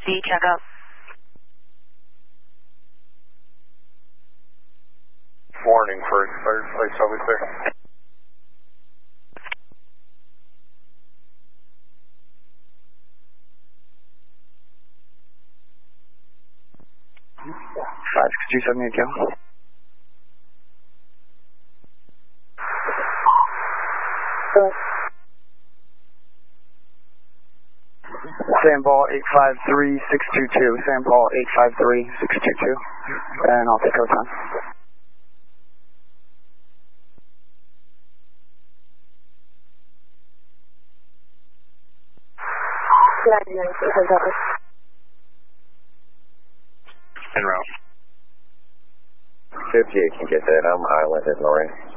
C, checkup. Warning for third place, always clear. Five, 278 go. San Paul 853-622. San Paul 853-622. And I'll take our time. En route. 58 can get that. I'm island in Lorraine.